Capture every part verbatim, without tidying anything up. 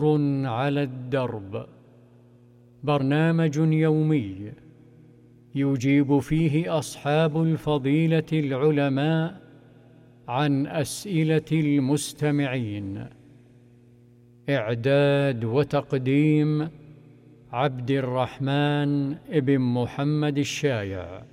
نور على الدرب، برنامج يومي يجيب فيه أصحاب الفضيلة العلماء عن أسئلة المستمعين. إعداد وتقديم عبد الرحمن ابن محمد الشايع.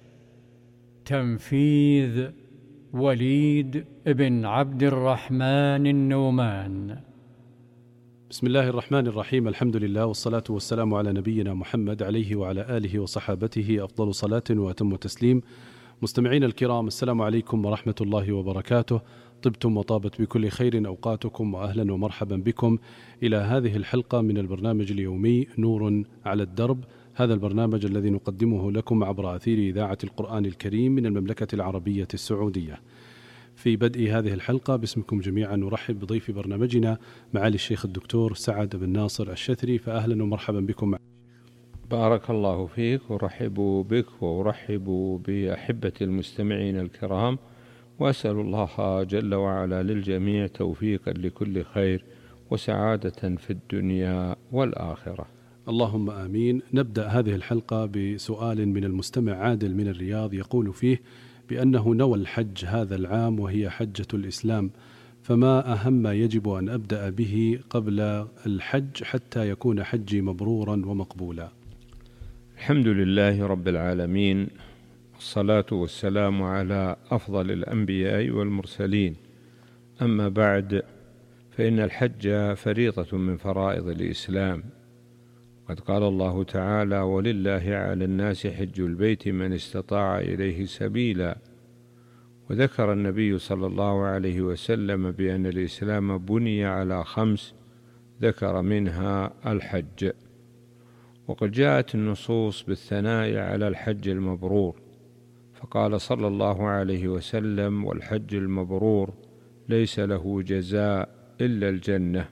تنفيذ وليد بن عبد الرحمن النومان. بسم الله الرحمن الرحيم. الحمد لله والصلاة والسلام على نبينا محمد عليه وعلى آله وصحابته أفضل صلاة وأتم تسليم. مستمعين الكرام، السلام عليكم ورحمة الله وبركاته. طبتم وطابت بكل خير أوقاتكم، وأهلا ومرحبا بكم إلى هذه الحلقة من البرنامج اليومي نور على الدرب. هذا البرنامج الذي نقدمه لكم عبر أثير إذاعة القرآن الكريم من المملكة العربية السعودية. في بدء هذه الحلقة باسمكم جميعا نرحب بضيف برنامجنا معالي الشيخ الدكتور سعد بن ناصر الشثري، فأهلا ومرحبا بكم. بارك الله فيك، ورحب بك ورحب بأحبة المستمعين الكرام، وأسأل الله جل وعلا للجميع توفيقا لكل خير وسعادة في الدنيا والآخرة. اللهم آمين. نبدأ هذه الحلقة بسؤال من المستمع عادل من الرياض، يقول فيه بأنه نوى الحج هذا العام وهي حجة الإسلام، فما أهم ما يجب أن أبدأ به قبل الحج حتى يكون حجي مبرورا ومقبولا؟ الحمد لله رب العالمين، الصلاة والسلام على أفضل الأنبياء والمرسلين. أما بعد، فإن الحج فريضة من فرائض الإسلام، قد قال الله تعالى: ولله على الناس حج البيت من استطاع إليه سبيلا. وذكر النبي صلى الله عليه وسلم بأن الإسلام بني على خمس، ذكر منها الحج. وقد جاءت النصوص بالثناء على الحج المبرور، فقال صلى الله عليه وسلم: والحج المبرور ليس له جزاء إلا الجنة.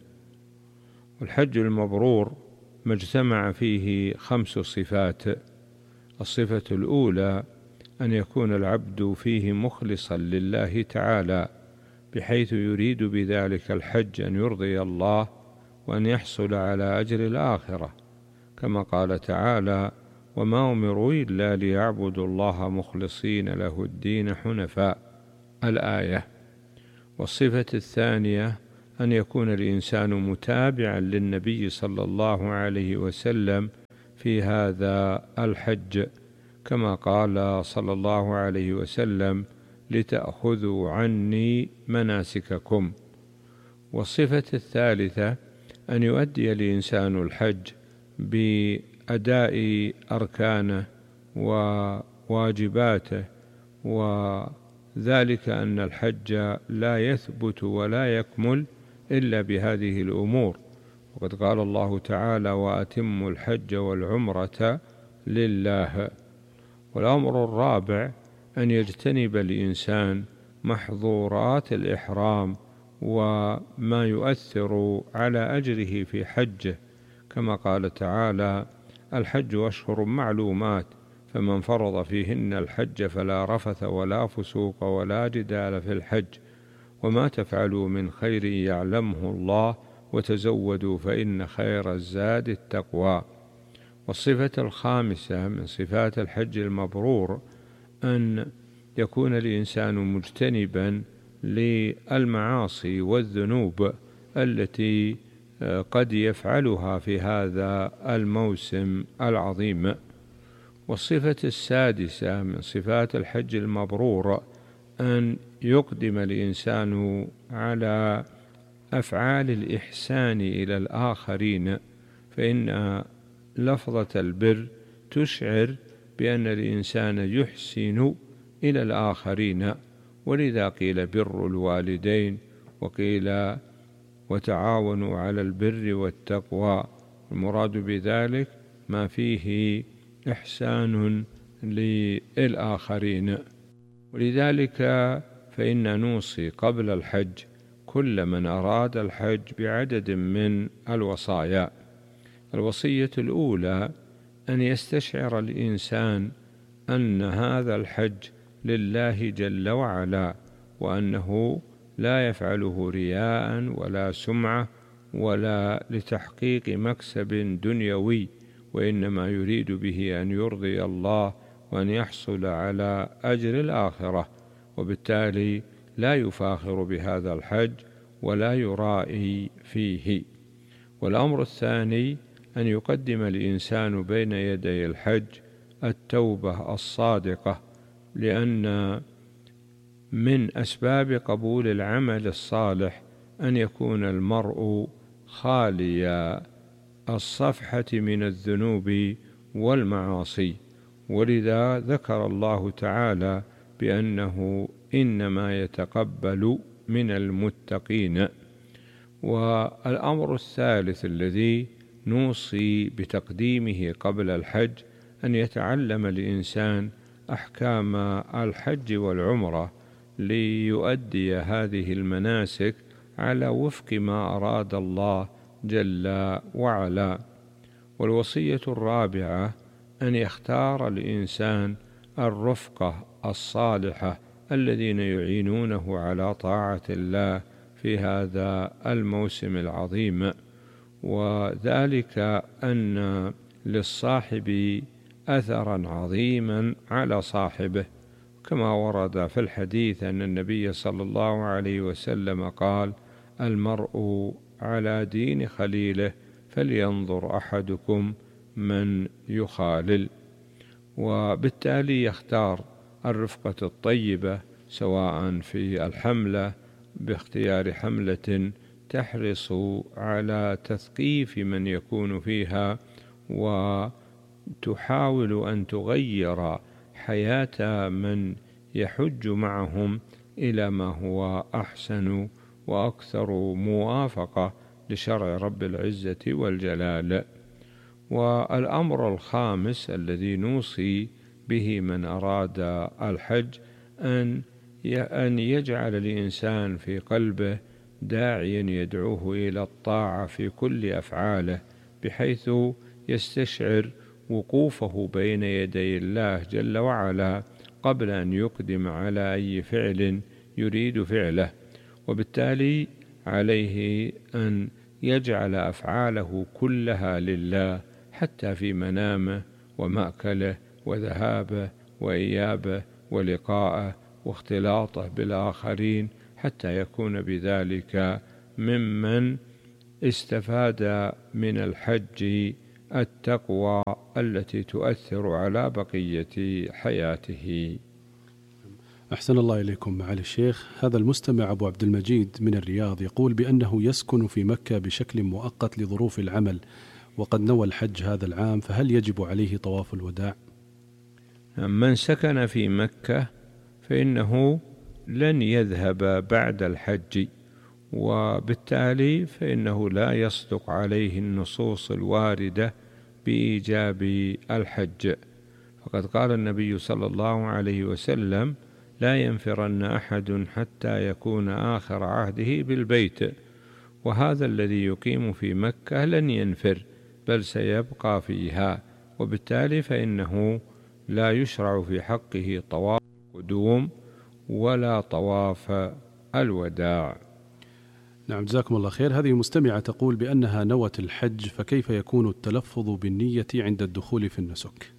والحج المبرور ما اجتمع فيه خمس صفات. الصفة الأولى أن يكون العبد فيه مخلصا لله تعالى، بحيث يريد بذلك الحج أن يرضي الله وأن يحصل على أجر الآخرة، كما قال تعالى: وما أمروا إلا ليعبدوا الله مخلصين له الدين حنفاء، الآية. والصفة الثانية أن يكون الإنسان متابعا للنبي صلى الله عليه وسلم في هذا الحج، كما قال صلى الله عليه وسلم: لتأخذوا عني مناسككم. والصفة الثالثة أن يؤدي الإنسان الحج بأداء أركانه وواجباته، وذلك أن الحج لا يثبت ولا يكمل إلا بهذه الأمور. وقد قال الله تعالى: وأتموا الحج والعمرة لله. والأمر الرابع أن يجتنب الإنسان محظورات الإحرام وما يؤثر على أجره في حجه، كما قال تعالى: الحج أشهر معلومات، فمن فرض فيهن الحج فلا رفث ولا فسوق ولا جدال في الحج، وما تفعلوا من خير يعلمه الله، وتزودوا فإن خير الزاد التقوى. والصفة الخامسة من صفات الحج المبرور أن يكون الإنسان مجتنبا للمعاصي والذنوب التي قد يفعلها في هذا الموسم العظيم. والصفة السادسة من صفات الحج المبرور أن يقدم الإنسان على أفعال الإحسان إلى الآخرين، فإن لفظة البر تشعر بأن الإنسان يحسن إلى الآخرين، ولذا قيل بر الوالدين، وقيل وتعاونوا على البر والتقوى. المراد بذلك ما فيه إحسان للآخرين. ولذلك فإن نوصي قبل الحج كل من أراد الحج بعدد من الوصايا. الوصية الأولى أن يستشعر الإنسان أن هذا الحج لله جل وعلا، وأنه لا يفعله رياء ولا سمعة ولا لتحقيق مكسب دنيوي، وإنما يريد به أن يرضي الله وأن يحصل على أجر الآخرة، وبالتالي لا يفاخر بهذا الحج ولا يرائي فيه. والأمر الثاني أن يقدم الإنسان بين يدي الحج التوبة الصادقة، لأن من أسباب قبول العمل الصالح أن يكون المرء خالي الصفحة من الذنوب والمعاصي، ولذا ذكر الله تعالى بأنه إنما يتقبل من المتقين. والأمر الثالث الذي نوصي بتقديمه قبل الحج أن يتعلم الإنسان أحكام الحج والعمرة ليؤدي هذه المناسك على وفق ما أراد الله جل وعلا. والوصية الرابعة أن يختار الإنسان الرفقة الصالحة الذين يعينونه على طاعة الله في هذا الموسم العظيم، وذلك أن للصاحب أثرا عظيما على صاحبه، كما ورد في الحديث أن النبي صلى الله عليه وسلم قال: المرء على دين خليله فلينظر أحدكم من يخالل. وبالتالي يختار الرفقة الطيبة سواء في الحملة باختيار حملة تحرص على تثقيف من يكون فيها وتحاول أن تغير حياة من يحج معهم إلى ما هو أحسن وأكثر موافقة لشرع رب العزة والجلال. والأمر الخامس الذي نوصي به من أراد الحج أن يجعل الإنسان في قلبه داعيا يدعوه إلى الطاعة في كل أفعاله، بحيث يستشعر وقوفه بين يدي الله جل وعلا قبل أن يقدم على أي فعل يريد فعله، وبالتالي عليه أن يجعل أفعاله كلها لله، حتى في منامه ومأكله وذهابه وإيابه ولقائه واختلاطه بالآخرين، حتى يكون بذلك ممن استفاد من الحج التقوى التي تؤثر على بقية حياته. أحسن الله إليكم معالي الشيخ. هذا المستمع أبو عبد المجيد من الرياض يقول بأنه يسكن في مكة بشكل مؤقت لظروف العمل، وقد نوى الحج هذا العام، فهل يجب عليه طواف الوداع؟ من سكن في مكة فإنه لن يذهب بعد الحج، وبالتالي فإنه لا يصدق عليه النصوص الواردة بإيجاب الحج، فقد قال النبي صلى الله عليه وسلم: لا ينفرن أحد حتى يكون آخر عهده بالبيت. وهذا الذي يقيم في مكة لن ينفر، بل سيبقى فيها، وبالتالي فإنه لا يشرع في حقه طواف القدوم ولا طواف الوداع. نعم، جزاكم الله خير. هذه مستمعة تقول بأنها نوت الحج، فكيف يكون التلفظ بالنية عند الدخول في النسك؟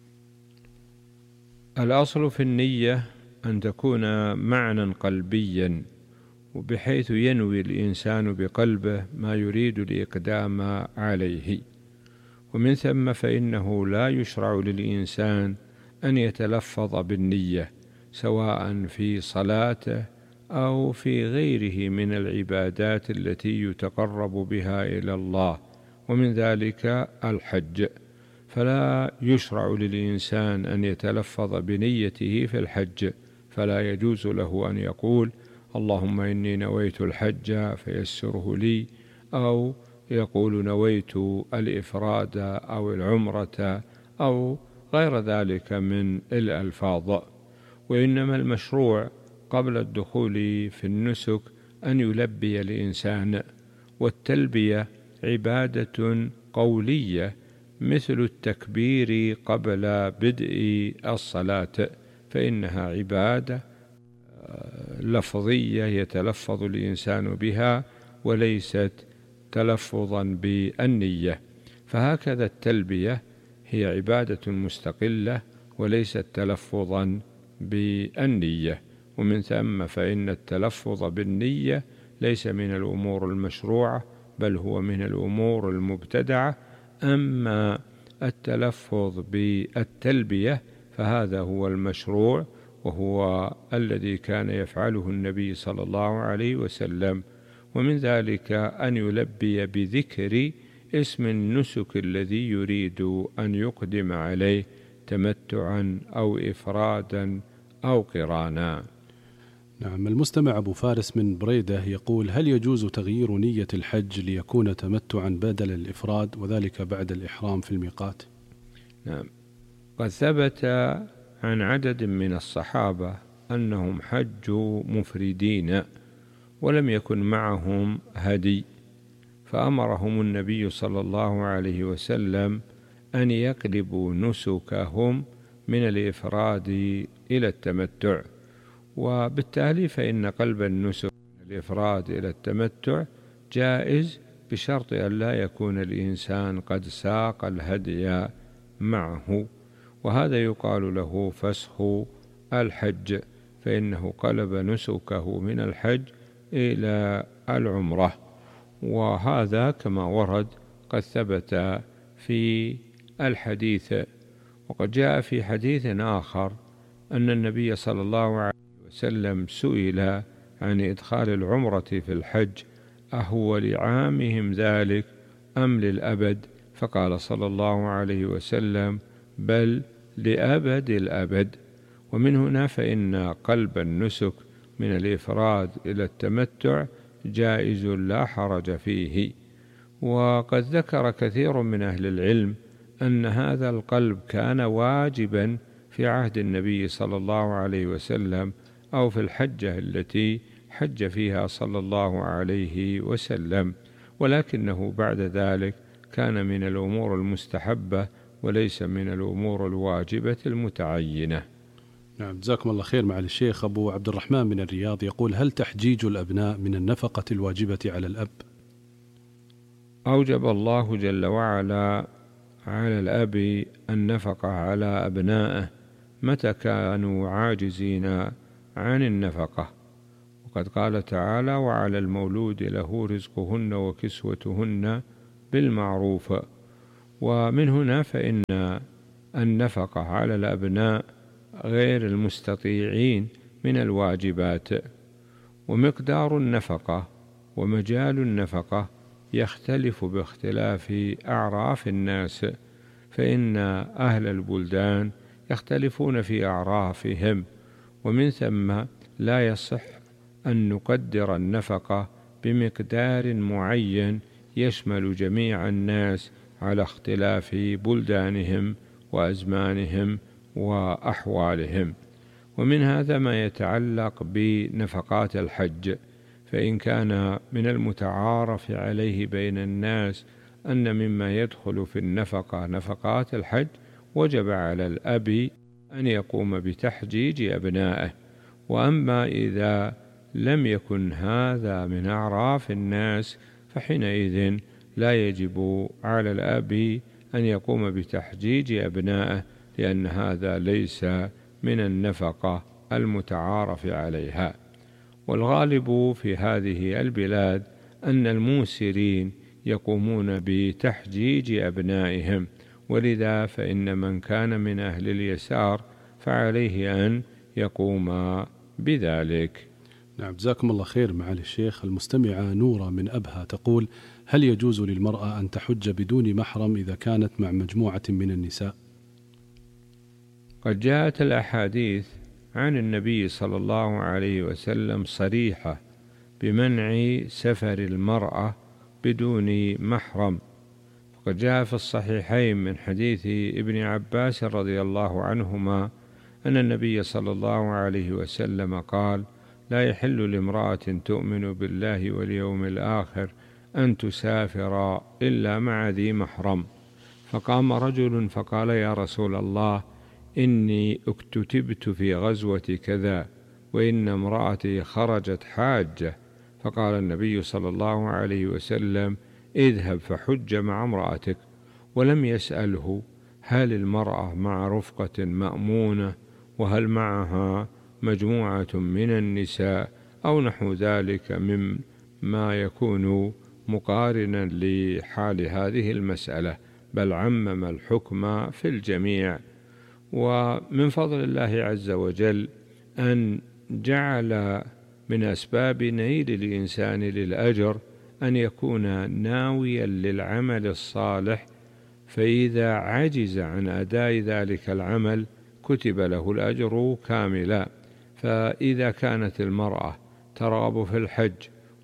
الأصل في النية أن تكون معنى قلبيا، وبحيث ينوي الإنسان بقلبه ما يريد الإقدام عليه، ومن ثم فإنه لا يشرع للإنسان أن يتلفظ بالنية سواء في صلاته أو في غيره من العبادات التي يتقرب بها إلى الله، ومن ذلك الحج، فلا يشرع للإنسان أن يتلفظ بنيته في الحج، فلا يجوز له أن يقول: اللهم إني نويت الحج فيسره لي، أو يقول نويت الإفراد أو العمرة أو غير ذلك من الألفاظ. وإنما المشروع قبل الدخول في النسك أن يلبي الإنسان، والتلبية عبادة قولية مثل التكبير قبل بدء الصلاة، فإنها عبادة لفظية يتلفظ الإنسان بها وليست تلفظا بالنية. فهكذا التلبية هي عبادة مستقلة وليست تلفظا بالنية، ومن ثم فإن التلفظ بالنية ليس من الأمور المشروعة بل هو من الأمور المبتدعة. أما التلفظ بالتلبية فهذا هو المشروع، وهو الذي كان يفعله النبي صلى الله عليه وسلم، ومن ذلك أن يلبي بذكر اسم النسك الذي يريد أن يقدم عليه تمتعا أو إفرادا أو قرانا. نعم. المستمع أبو فارس من بريدة يقول: هل يجوز تغيير نية الحج ليكون تمتعا بدل الإفراد، وذلك بعد الإحرام في الميقات؟ نعم، قد ثبت عن عدد من الصحابة أنهم حجوا مفردين ولم يكن معهم هدي، فأمرهم النبي صلى الله عليه وسلم أن يقلبوا نسكهم من الإفراد إلى التمتع، وبالتالي فإن قلب النسك من الإفراد إلى التمتع جائز بشرط أن لا يكون الإنسان قد ساق الهدي معه، وهذا يقال له فسخ الحج، فإنه قلب نسكه من الحج إلى العمرة. وهذا كما ورد قد ثبت في الحديث. وقد جاء في حديث آخر أن النبي صلى الله عليه وسلم سئل عن إدخال العمرة في الحج أهو لعامهم ذلك أم للأبد؟ فقال صلى الله عليه وسلم: بل لأبد الأبد. ومن هنا فإن قلب النسك من الإفراد إلى التمتع جائز لا حرج فيه. وقد ذكر كثير من أهل العلم أن هذا القلب كان واجبا في عهد النبي صلى الله عليه وسلم أو في الحجة التي حج فيها صلى الله عليه وسلم، ولكنه بعد ذلك كان من الأمور المستحبة وليس من الأمور الواجبة المتعينة. نعم، جزاكم الله خير. معالي الشيخ أبو عبد الرحمن من الرياض يقول: هل تحجيج الأبناء من النفقة الواجبة على الأب؟ أوجب الله جل وعلا على الأب النفقة على أبنائه متى كانوا عاجزين عن النفقة، وقد قال تعالى: وعلى المولود له رزقهن وكسوتهن بالمعروف. ومن هنا فإن النفقة على الأبناء غير المستطيعين من الواجبات، ومقدار النفقة ومجال النفقة يختلف باختلاف أعراف الناس، فإن أهل البلدان يختلفون في أعرافهم، ومن ثم لا يصح أن نقدر النفقة بمقدار معين يشمل جميع الناس على اختلاف بلدانهم وأزمانهم وأحوالهم. ومن هذا ما يتعلق بنفقات الحج، فإن كان من المتعارف عليه بين الناس أن مما يدخل في النفقة نفقات الحج، وجب على الأب أن يقوم بتحجيج أبنائه. وأما إذا لم يكن هذا من أعراف الناس فحينئذ لا يجب على الأب أن يقوم بتحجيج أبنائه، لأن هذا ليس من النفقة المتعارف عليها. والغالب في هذه البلاد أن الموسرين يقومون بتحجيج أبنائهم، ولذا فإن من كان من أهل اليسار فعليه أن يقوم بذلك. نعم، جزاكم الله خير. معالي الشيخ المستمعة نورة من أبها تقول: هل يجوز للمرأة أن تحج بدون محرم إذا كانت مع مجموعة من النساء؟ قد جاءت الأحاديث عن النبي صلى الله عليه وسلم صريحة بمنع سفر المرأة بدون محرم. وقد جاء في الصحيحين من حديث ابن عباس رضي الله عنهما أن النبي صلى الله عليه وسلم قال: لا يحل لامرأة تؤمن بالله واليوم الآخر أن تسافر إلا مع ذي محرم. فقام رجل فقال: يا رسول الله، إني اكتتبت في غزوة كذا، وإن امرأتي خرجت حاجة. فقال النبي صلى الله عليه وسلم: اذهب فحج مع امرأتك، ولم يسأله هل المرأة مع رفقة مأمونة، وهل معها مجموعة من النساء أو نحو ذلك مما يكون مقارنا لحال هذه المسألة، بل عمم الحكم في الجميع. ومن فضل الله عز وجل أن جعل من أسباب نيل الإنسان للأجر أن يكون ناويا للعمل الصالح، فإذا عجز عن أداء ذلك العمل كتب له الأجر كاملا. فإذا كانت المرأة ترغب في الحج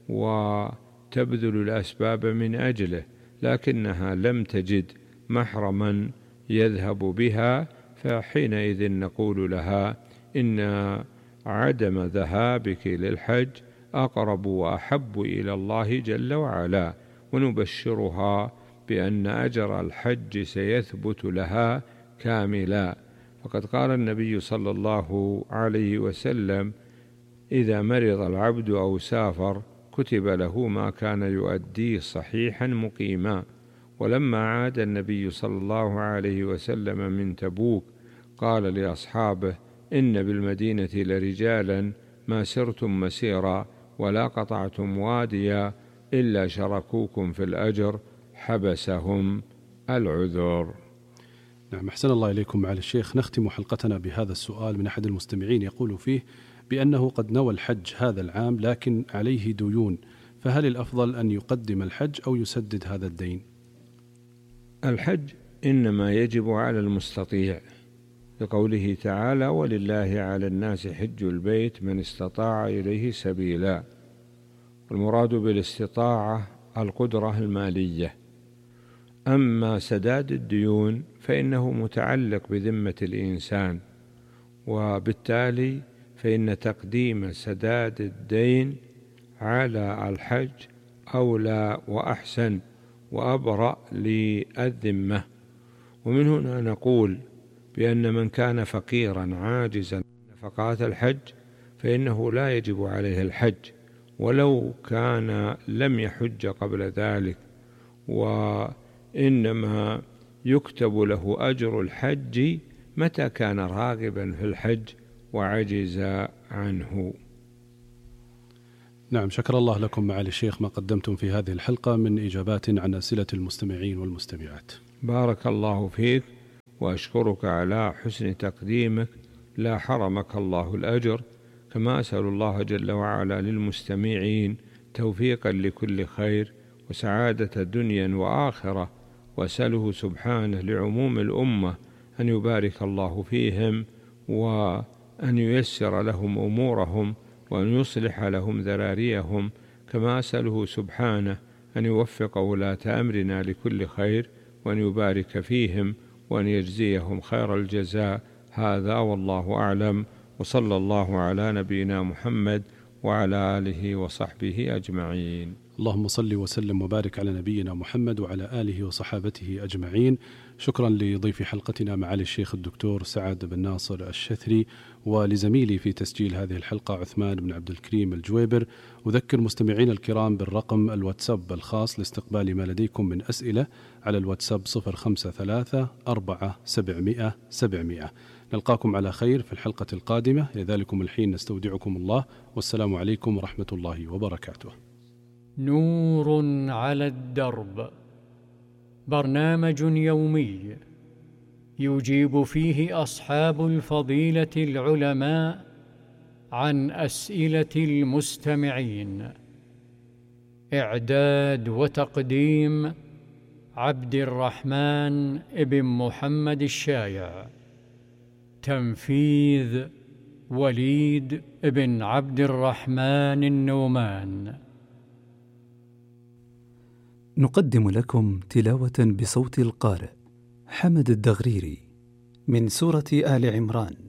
وتبذل الأسباب من أجله لكنها لم تجد محرما يذهب بها، فحينئذ نقول لها إن عدم ذهابك للحج أقرب وأحب إلى الله جل وعلا، ونبشرها بأن أجر الحج سيثبت لها كاملا. فقد قال النبي صلى الله عليه وسلم: إذا مرض العبد أو سافر كتب له ما كان يؤديه صحيحا مقيما. ولما عاد النبي صلى الله عليه وسلم من تبوك قال لأصحابه: إن بالمدينة لرجالا ما سرتم مسيرا ولا قطعتم واديا إلا شركوكم في الأجر حبسهم العذر. نعم، أحسن الله إليكم معالي الشيخ. نختم حلقتنا بهذا السؤال من أحد المستمعين يقول فيه بأنه قد نوى الحج هذا العام لكن عليه ديون، فهل الأفضل أن يقدم الحج أو يسدد هذا الدين؟ الحج إنما يجب على المستطيع، لقوله تعالى: ولله على الناس حج البيت من استطاع إليه سبيلا. والمراد بالاستطاعة القدرة المالية. أما سداد الديون فإنه متعلق بذمة الإنسان، وبالتالي فإن تقديم سداد الدين على الحج أولى وأحسن وأبرأ للذمة. ومن هنا نقول بأن من كان فقيرا عاجزا نفقات الحج فإنه لا يجب عليه الحج ولو كان لم يحج قبل ذلك، وإنما يكتب له أجر الحج متى كان راغبا في الحج وعجز عنه. نعم، شكر الله لكم معالي الشيخ ما قدمتم في هذه الحلقة من إجابات عن أسئلة المستمعين والمستمعات. بارك الله فيك، وأشكرك على حسن تقديمك، لا حرمك الله الأجر. كما أسأل الله جل وعلا للمستمعين توفيقا لكل خير وسعادة دنيا وآخرة، وأسأله سبحانه لعموم الأمة أن يبارك الله فيهم وأن ييسر لهم أمورهم وأن يصلح لهم ذراريهم. كما أسأله سبحانه أن يوفق ولاة أمرنا لكل خير وأن يبارك فيهم وأن يجزيهم خير الجزاء. هذا والله أعلم، وصلى الله على نبينا محمد وعلى آله وصحبه أجمعين. اللهم صل وسلم وبارك على نبينا محمد وعلى آله وصحابته أجمعين. شكرا لضيف حلقتنا معالي الشيخ الدكتور سعد بن ناصر الشثري، ولزميلي في تسجيل هذه الحلقة عثمان بن عبد الكريم الجويبر. أذكر مستمعين الكرام بالرقم الواتساب الخاص لاستقبال ما لديكم من أسئلة على الواتساب صفر خمسة ثلاثة أربعة سبعمائة سبعمائة. نلقاكم على خير في الحلقة القادمة. لذلكم الحين نستودعكم الله، والسلام عليكم ورحمة الله وبركاته. نور على الدرب، برنامج يومي يجيب فيه أصحاب الفضيلة العلماء عن أسئلة المستمعين. إعداد وتقديم عبد الرحمن ابن محمد الشايع. تنفيذ وليد ابن عبد الرحمن النومان. نقدم لكم تلاوة بصوت القارئ حمد الدغريري من سورة آل عمران.